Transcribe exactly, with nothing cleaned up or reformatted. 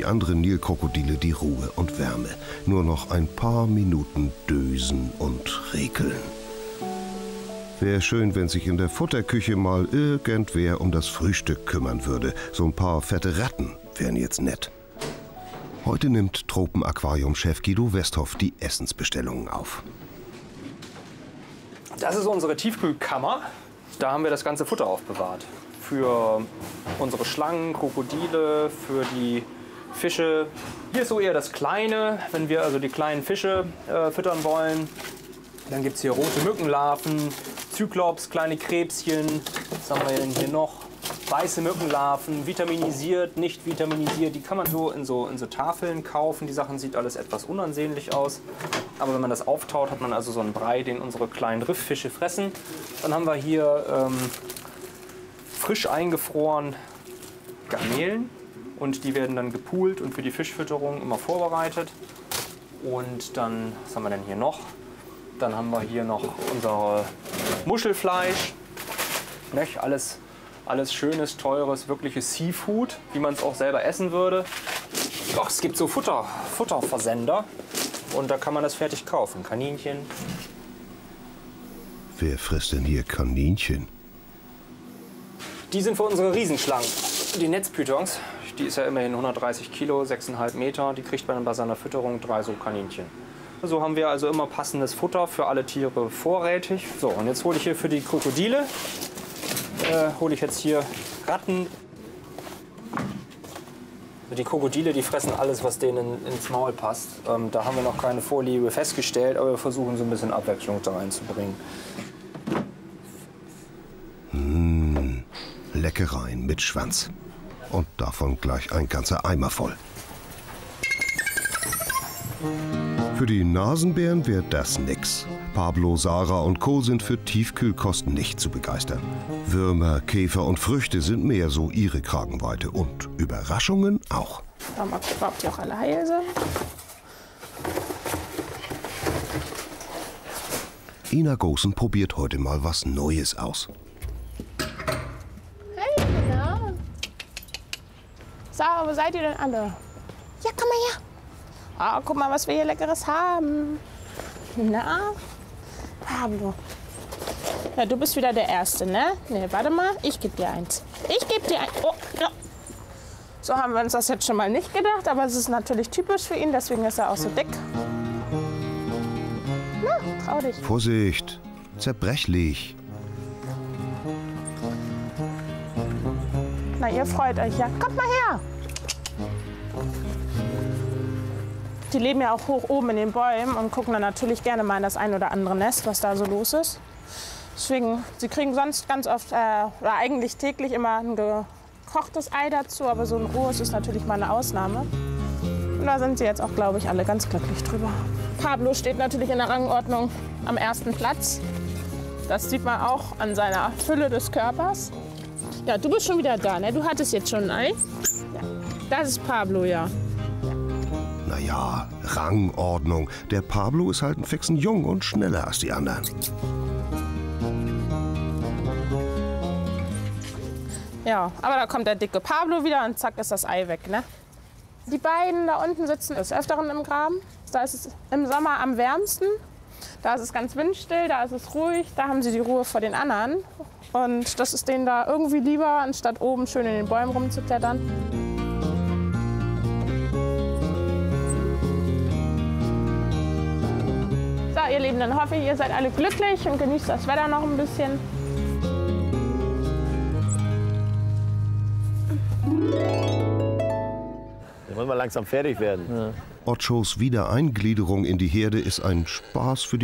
die anderen Nilkrokodile die Ruhe und Wärme. Nur noch ein paar Minuten dösen und rekeln. Wäre schön, wenn sich in der Futterküche mal irgendwer um das Frühstück kümmern würde. So ein paar fette Ratten wären jetzt nett. Heute nimmt Tropenaquarium-Chef Guido Westhoff die Essensbestellungen auf. Das ist unsere Tiefkühlkammer. Da haben wir das ganze Futter aufbewahrt. Für unsere Schlangen, Krokodile, für die Fische. Hier ist so eher das Kleine, wenn wir also die kleinen Fische äh, füttern wollen. Dann gibt es hier rote Mückenlarven, Zyklops, kleine Krebschen. Was haben wir denn hier noch? Weiße Mückenlarven, vitaminisiert, nicht vitaminisiert. Die kann man so in, so in so Tafeln kaufen. Die Sachen sieht alles etwas unansehnlich aus. Aber wenn man das auftaut, hat man also so einen Brei, den unsere kleinen Rifffische fressen. Dann haben wir hier ähm, frisch eingefroren Garnelen. Und die werden dann gepoolt und für die Fischfütterung immer vorbereitet. Und dann, was haben wir denn hier noch? Dann haben wir hier noch unser Muschelfleisch. Nicht? Alles, alles schönes, teures, wirkliches Seafood, wie man es auch selber essen würde. Doch, es gibt so Futter, Futterversender und da kann man das fertig kaufen. Kaninchen. Wer frisst denn hier Kaninchen? Die sind für unsere Riesenschlangen. Die Netzpythons, die ist ja immerhin hundertdreißig Kilo, sechs Komma fünf Meter. Die kriegt man bei seiner Fütterung drei so Kaninchen. So haben wir also immer passendes Futter für alle Tiere vorrätig. So, und jetzt hole ich hier für die Krokodile, äh, hole ich jetzt hier Ratten. Die Krokodile, die fressen alles, was denen ins Maul passt. Ähm, da haben wir noch keine Vorliebe festgestellt, aber wir versuchen so ein bisschen Abwechslung da reinzubringen. Mmh, Leckereien mit Schwanz. Und davon gleich ein ganzer Eimer voll. Für die Nasenbären wäre das nix. Pablo, Sarah und Co. sind für Tiefkühlkost nicht zu begeistern. Würmer, Käfer und Früchte sind mehr so ihre Kragenweite. Und Überraschungen auch. Mal gucken, ob die auch alle heil sind. Ina Goossen probiert heute mal was Neues aus. Hey, na? Sarah, wo seid ihr denn alle? Ja, komm mal her. Ah, guck mal, was wir hier Leckeres haben. Na, Pablo. Ja, du bist wieder der Erste, ne? Ne, warte mal, ich gebe dir eins. Ich gebe dir eins. Oh, ja. So haben wir uns das jetzt schon mal nicht gedacht, aber es ist natürlich typisch für ihn, deswegen ist er auch so dick. Na, trau dich. Vorsicht, zerbrechlich. Na, ihr freut euch ja. Kommt mal her. Die leben ja auch hoch oben in den Bäumen und gucken dann natürlich gerne mal in das ein oder andere Nest, was da so los ist. Deswegen, sie kriegen sonst ganz oft, äh, oder eigentlich täglich immer ein gekochtes Ei dazu, aber so ein rohes ist natürlich mal eine Ausnahme. Und da sind sie jetzt auch, glaube ich, alle ganz glücklich drüber. Pablo steht natürlich in der Rangordnung am ersten Platz. Das sieht man auch an seiner Fülle des Körpers. Ja, du bist schon wieder da, ne? Du hattest jetzt schon ein Ei. Ja. Das ist Pablo, ja. Naja, Rangordnung. Der Pablo ist halt ein fixen Jung und schneller als die anderen. Ja, aber da kommt der dicke Pablo wieder und zack ist das Ei weg, ne? Die beiden da unten sitzen des Öfteren im Graben. Da ist es im Sommer am wärmsten. Da ist es ganz windstill, da ist es ruhig. Da haben sie die Ruhe vor den anderen. Und das ist denen da irgendwie lieber, anstatt oben schön in den Bäumen rumzuklettern. So, ihr Lieben, dann hoffe ich, ihr seid alle glücklich und genießt das Wetter noch ein bisschen. Jetzt wollen wir langsam fertig werden. Ja. Otschos Wiedereingliederung in die Herde ist ein Spaß für die